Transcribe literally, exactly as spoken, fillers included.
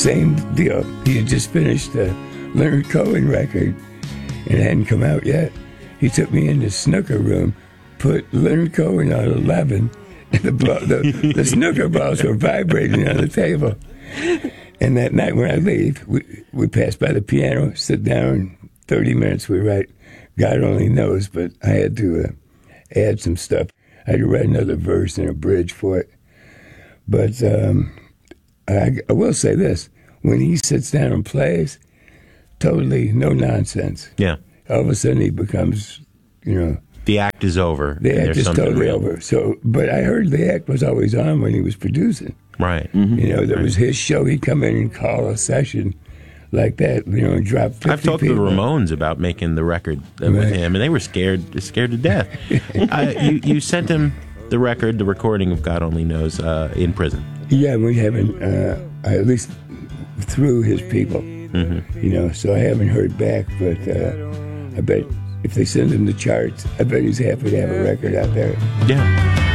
same deal. He had just finished the Leonard Cohen record, and it hadn't come out yet. He took me in the snooker room, put Leonard Cohen on eleven, and the, ball, the, the snooker balls were vibrating on the table. And that night when I leave, we, we pass by the piano, sit down, thirty minutes we write God Only Knows, but I had to uh, add some stuff. I had to write another verse and a bridge for it. But um, I, I will say this, when he sits down and plays, totally no nonsense. Yeah. All of a sudden he becomes, you know... The act is over. The act is totally real. over. So, but I heard the act was always on when he was producing. Right. Mm-hmm. You know, that right. was his show. He'd come in and call a session like that, you know, and drop fifty I've talked people. to the Ramones about making the record uh, with Right. him, and they were scared scared to death. uh, you, you sent him the record, the recording of God Only Knows, uh, in prison. Yeah, we haven't, uh, at least through his people, mm-hmm. you know, so I haven't heard back, but uh, I bet if they send him the charts, I bet he's happy to have a record out there. Yeah.